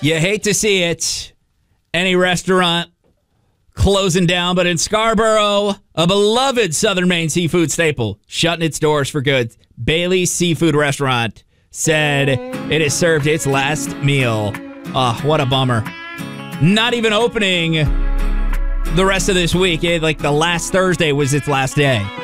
You hate to see it. Any restaurant closing down, but in Scarborough, a beloved Southern Maine seafood staple, shutting its doors for good. Bailey's Seafood Restaurant said it has served its last meal. Oh, what a bummer. Not even opening the rest of this week. Like the last Thursday was its last day.